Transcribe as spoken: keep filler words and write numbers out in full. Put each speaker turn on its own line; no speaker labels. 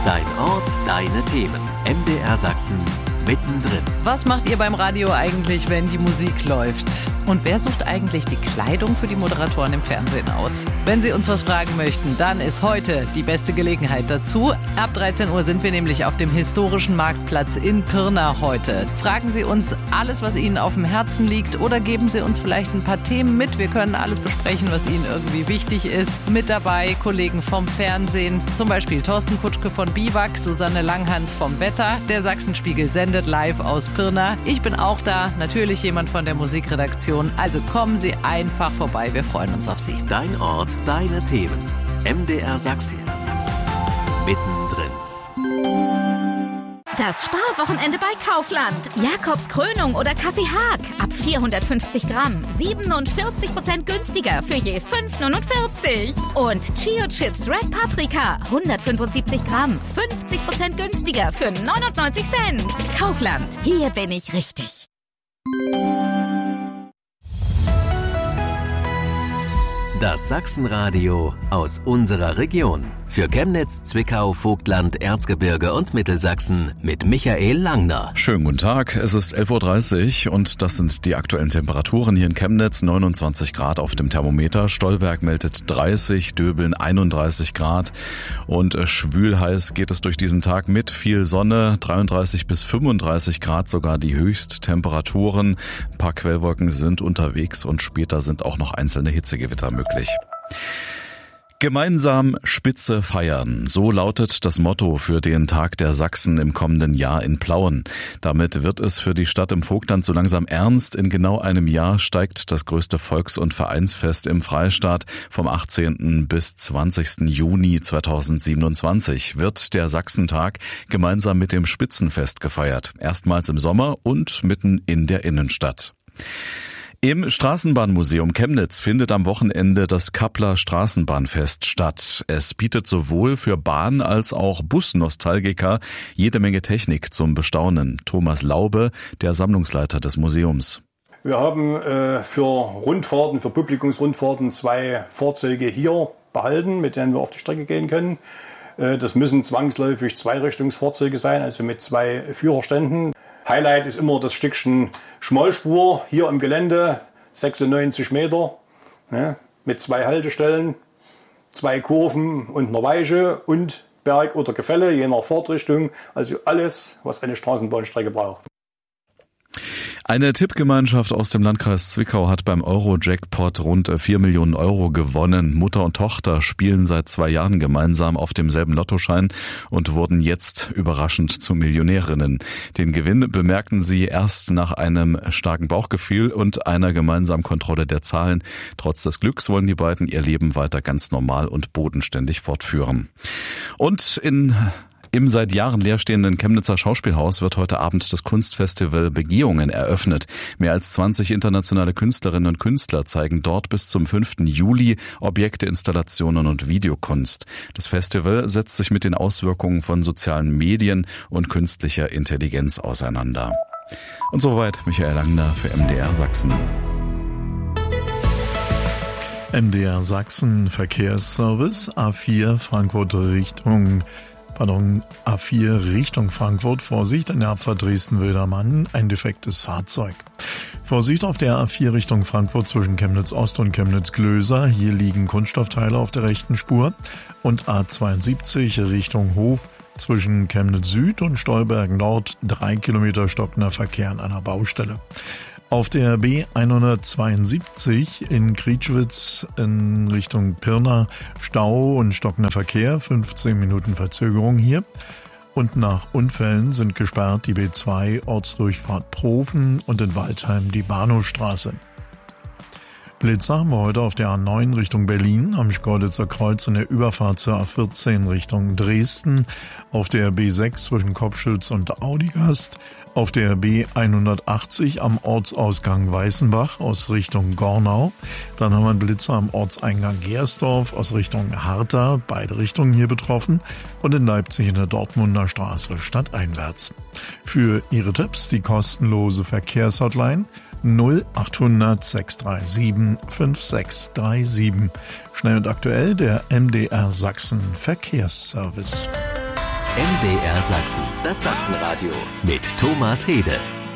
Dein Ort, deine Themen. M D R Sachsen mittendrin.
Was macht ihr beim Radio eigentlich, wenn die Musik läuft? Und wer sucht eigentlich die Kleidung für die Moderatoren im Fernsehen aus? Wenn Sie uns was fragen möchten, dann ist heute die beste Gelegenheit dazu. Ab dreizehn Uhr sind wir nämlich auf dem historischen Marktplatz in Pirna heute. Fragen Sie uns alles, was Ihnen auf dem Herzen liegt, oder geben Sie uns vielleicht ein paar Themen mit. Wir können alles besprechen, was Ihnen irgendwie wichtig ist. Mit dabei Kollegen vom Fernsehen, zum Beispiel Thorsten Kutschke von Biwak, Susanne Langhans vom Wetter, der Sachsenspiegel sendet live aus Pirna. Ich bin auch da, natürlich jemand von der Musikredaktion. Also kommen Sie einfach vorbei, wir freuen uns auf Sie.
Dein Ort, deine Themen. M D R Sachsen. Mittendrin.
Das Sparwochenende bei Kaufland. Jakobs Krönung oder Kaffee Haag. Ab vierhundertfünfzig Gramm. siebenundvierzig Prozent günstiger für je fünf neunundvierzig. Und Chio Chips Red Paprika. hundertfünfundsiebzig Gramm. fünfzig Prozent günstiger für neunundneunzig Cent. Kaufland. Hier bin ich richtig.
Das Sachsenradio aus unserer Region. Für Chemnitz, Zwickau, Vogtland, Erzgebirge und Mittelsachsen mit Michael Langner.
Schönen guten Tag, es ist elf Uhr dreißig und das sind die aktuellen Temperaturen hier in Chemnitz. neunundzwanzig Grad auf dem Thermometer, Stolberg meldet dreißig, Döbeln einunddreißig Grad und schwül heiß geht es durch diesen Tag mit viel Sonne, dreiunddreißig bis fünfunddreißig Grad sogar die Höchsttemperaturen. Ein paar Quellwolken sind unterwegs und später sind auch noch einzelne Hitzegewitter möglich. Gemeinsam Spitze feiern, so lautet das Motto für den Tag der Sachsen im kommenden Jahr in Plauen. Damit wird es für die Stadt im Vogtland so langsam ernst. In genau einem Jahr steigt das größte Volks- und Vereinsfest im Freistaat. Vom achtzehnten bis zwanzigsten Juni zweitausendsiebenundzwanzig wird der Sachsentag gemeinsam mit dem Spitzenfest gefeiert. Erstmals im Sommer und mitten in der Innenstadt. Im Straßenbahnmuseum Chemnitz findet am Wochenende das Kappler Straßenbahnfest statt. Es bietet sowohl für Bahn- als auch Busnostalgiker jede Menge Technik zum Bestaunen. Thomas Laube, der Sammlungsleiter des Museums.
Wir haben äh, für Rundfahrten, für Publikumsrundfahrten zwei Fahrzeuge hier behalten, mit denen wir auf die Strecke gehen können. Äh, das müssen zwangsläufig Zweirichtungsfahrzeuge sein, also mit zwei Führerständen. Highlight ist immer das Stückchen Schmalspur hier im Gelände, sechsundneunzig Meter, ne, mit zwei Haltestellen, zwei Kurven und einer Weiche und Berg oder Gefälle, je nach Fahrtrichtung. Also alles, was eine Straßenbahnstrecke braucht.
Eine Tippgemeinschaft aus dem Landkreis Zwickau hat beim Euro-Jackpot rund vier Millionen Euro gewonnen. Mutter und Tochter spielen seit zwei Jahren gemeinsam auf demselben Lottoschein und wurden jetzt überraschend zu Millionärinnen. Den Gewinn bemerkten sie erst nach einem starken Bauchgefühl und einer gemeinsamen Kontrolle der Zahlen. Trotz des Glücks wollen die beiden ihr Leben weiter ganz normal und bodenständig fortführen. Und in Im seit Jahren leerstehenden Chemnitzer Schauspielhaus wird heute Abend das Kunstfestival Begehungen eröffnet. Mehr als zwanzig internationale Künstlerinnen und Künstler zeigen dort bis zum fünften Juli Objekte, Installationen und Videokunst. Das Festival setzt sich mit den Auswirkungen von sozialen Medien und künstlicher Intelligenz auseinander. Und soweit Michael Langner für M D R Sachsen.
M D R Sachsen Verkehrsservice A vier Frankfurt Richtung Pardon, A vier Richtung Frankfurt. Vorsicht, an der Abfahrt Dresden-Wildermann, ein defektes Fahrzeug. Vorsicht auf der A vier Richtung Frankfurt zwischen Chemnitz-Ost und Chemnitz-Glöser. Hier liegen Kunststoffteile auf der rechten Spur. Und A zweiundsiebzig Richtung Hof zwischen Chemnitz-Süd und Stolberg-Nord. Drei Kilometer stockender Verkehr an einer Baustelle. Auf der B hundertzweiundsiebzig in Krietschwitz in Richtung Pirna Stau und stockender Verkehr, fünfzehn Minuten Verzögerung hier. Und nach Unfällen sind gesperrt die B zwei Ortsdurchfahrt Profen und in Waldheim die Bahnhofstraße. Blitzer haben wir heute auf der A neun Richtung Berlin, am Schkeuditzer Kreuz in der Überfahrt zur A vierzehn Richtung Dresden, auf der B sechs zwischen Kopschütz und Audigast, auf der B hundertachtzig am Ortsausgang Weißenbach aus Richtung Gornau. Dann haben wir einen Blitzer am Ortseingang Gersdorf aus Richtung Harta, beide Richtungen hier betroffen. Und in Leipzig in der Dortmunder Straße stadteinwärts. Für Ihre Tipps die kostenlose Verkehrshotline null achthundert sechs drei sieben fünf sechs drei sieben. Schnell und aktuell der M D R Sachsen Verkehrsservice.
M D R Sachsen, das Sachsenradio mit Thomas Hede.